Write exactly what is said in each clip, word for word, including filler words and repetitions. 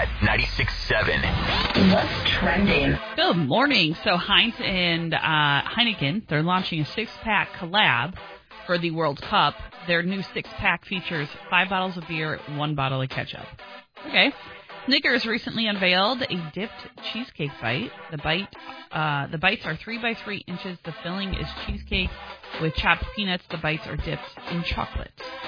Hot ninety-six point seven. What's trending? Good morning. So Heinz and uh, Heineken, they're launching a six-pack collab for the World Cup. Their new six-pack features five bottles of beer, one bottle of ketchup. Okay. Snickers recently unveiled a dipped cheesecake bite. The bite, uh, the bites are three by three inches. The filling is cheesecake with chopped peanuts. The bites are dipped in chocolate.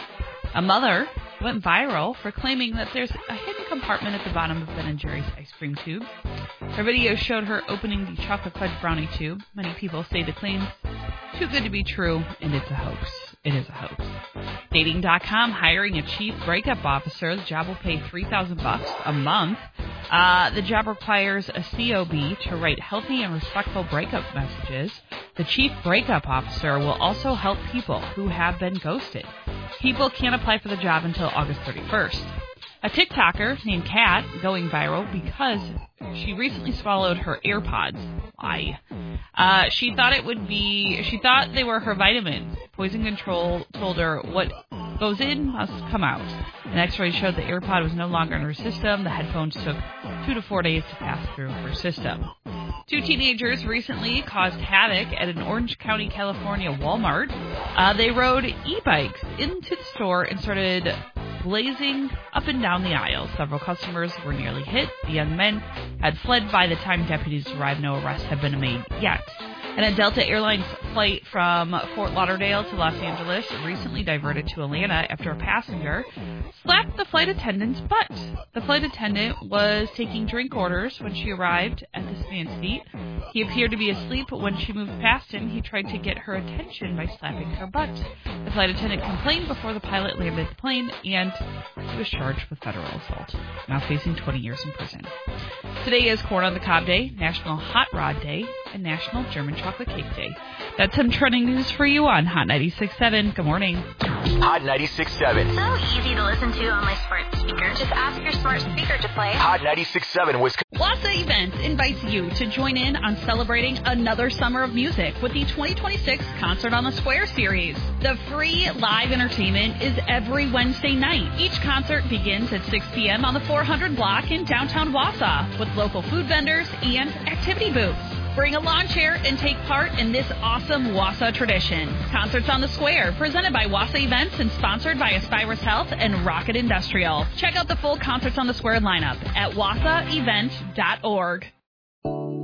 A mother went viral for claiming that there's a hidden compartment at the bottom of Ben and Jerry's ice cream tube. Her video showed her opening the chocolate fudge brownie tube. Many people say the claim's too good to be true, and it's a hoax. It is a hoax. Dating dot com hiring a chief breakup officer. The job will pay three thousand bucks a month. Uh, the job requires a C O B to write healthy and respectful breakup messages. The chief breakup officer will also help people who have been ghosted. People can't apply for the job until August thirty-first. A TikToker named Kat going viral because she recently swallowed her AirPods. Why? Uh, she thought it would be, she thought they were her vitamins. Poison Control told her what goes in must come out. An x-ray showed the AirPod was no longer in her system. The headphones took two to four days to pass through her system. Two teenagers recently caused havoc at an Orange County, California Walmart. Uh, they rode e-bikes into the store and started blazing up and down the aisle. Several customers were nearly hit. The young men had fled by the time deputies arrived. No arrests have been made yet. And a Delta Airlines flight from Fort Lauderdale to Los Angeles recently diverted to Atlanta after a passenger slapped the flight attendant's butt. The flight attendant was taking drink orders when she arrived at this man's seat. He appeared to be asleep, but when she moved past him, he tried to get her attention by slapping her butt. The flight attendant complained before the pilot landed the plane, and he was charged with federal assault, now facing twenty years in prison. Today is Corn on the Cob Day, National Hot Rod Day, and National German Chocolate Cake Day. That's some trending news for you on Hot ninety-six point seven. Good morning. Hot ninety-six point seven. So easy to listen to on my smart speaker. Just ask your smart speaker to play. Hot ninety-six point seven was. Wassa Events invites you to join in on celebrating another summer of music with the twenty twenty-six Concert on the Square series. The free live entertainment is every Wednesday night. Each concert begins at six p.m. on the four hundred block in downtown Wausau with local food vendors and activity booths. Bring a lawn chair and take part in this awesome Wausau tradition. Concerts on the Square, presented by Wassa Events and sponsored by Aspirus Health and Rocket Industrial. Check out the full Concerts on the Square lineup at wassa event dot org.